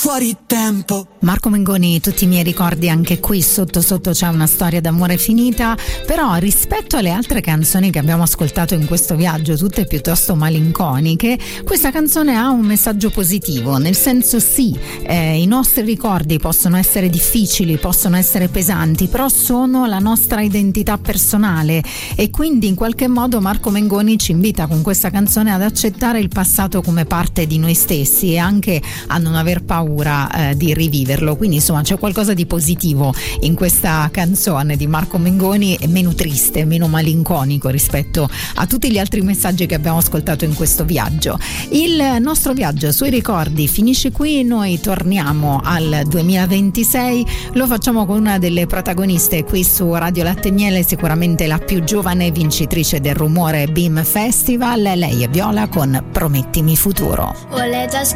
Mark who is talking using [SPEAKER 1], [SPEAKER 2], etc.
[SPEAKER 1] fuori tempo.
[SPEAKER 2] Marco Mengoni, tutti i miei ricordi, anche qui sotto sotto c'è una storia d'amore finita, però rispetto alle altre canzoni che abbiamo ascoltato in questo viaggio, tutte piuttosto malinconiche, questa canzone ha un messaggio positivo, nel senso sì, i nostri ricordi possono essere difficili, possono essere pesanti, però sono la nostra identità personale e quindi in qualche modo Marco Mengoni ci invita con questa canzone ad accettare il passato come parte di noi stessi e anche a non aver paura di riviverlo. Quindi insomma c'è qualcosa di positivo in questa canzone di Marco Mengoni, meno triste, meno malinconico rispetto a tutti gli altri messaggi che abbiamo ascoltato in questo viaggio. Il nostro viaggio sui ricordi finisce qui, noi torniamo al 2026, lo facciamo con una delle protagoniste qui su Radio Latte e Miele, sicuramente la più giovane vincitrice del Rumore Beam Festival, lei è Viola con Promettimi Futuro.